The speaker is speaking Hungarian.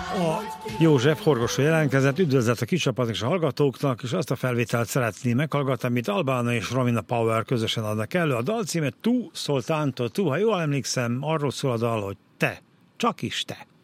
A József Horgosó jelentkezett, üdvözlet a kicsapatnak és a hallgatóknak, és azt a felvételt szeretném meghallgatni, amit Albána és Romina Power közösen adnak elő. A dal címe Tu soltanto tu, ha jól emlékszem, arról szól a dal, hogy te, csak is te.